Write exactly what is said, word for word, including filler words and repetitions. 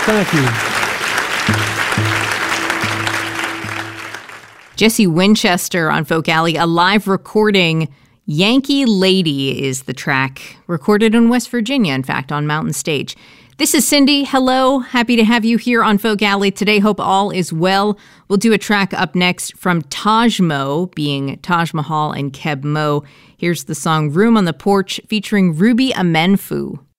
Thank you. Jesse Winchester on Folk Alley, a live recording. Yankee Lady is the track, recorded in West Virginia, in fact, on Mountain Stage. This is Cindy. Hello. Happy to have you here on Folk Alley today. Hope all is well. We'll do a track up next from Tajmo, being Taj Mahal and Keb Mo. Here's the song Room on the Porch featuring Ruby Amenfu.